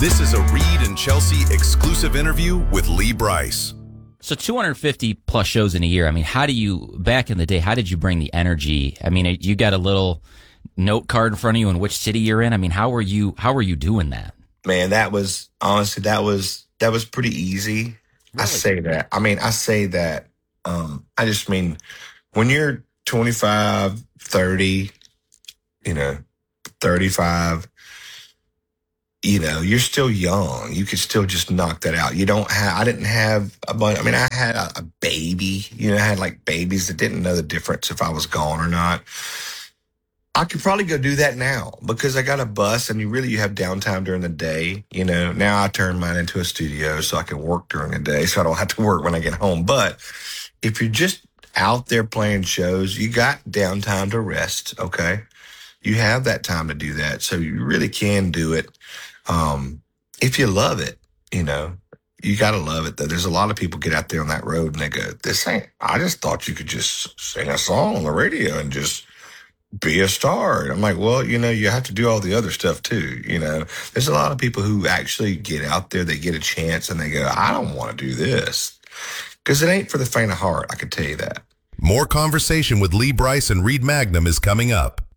This is a Reed and Chelsea exclusive interview with Lee Brice. So 250 plus shows in a year. I mean, back in the day, how did you bring the energy? I mean, you got a little note card in front of you in which city you're in. I mean, how were you doing that? Man, that was pretty easy. Really? I say that. I just mean, when you're 25, 30, 35, you're still young. You could still just knock that out. I didn't have a bunch. I mean, I had a baby. I had like babies that didn't know the difference if I was gone or not. I could probably go do that now because I got a bus and you have downtime during the day. Now I turn mine into a studio so I can work during the day so I don't have to work when I get home. But if you're just out there playing shows, you got downtime to rest, okay? You have that time to do that. So you really can do it. If you love it, you got to love it though. There's a lot of people get out there on that road and they go, I just thought you could just sing a song on the radio and just be a star. And I'm like, well, you have to do all the other stuff too. There's a lot of people who actually get out there, they get a chance and they go, I don't want to do this because it ain't for the faint of heart. I can tell you that. More conversation with Lee Brice and Reed Magnum is coming up.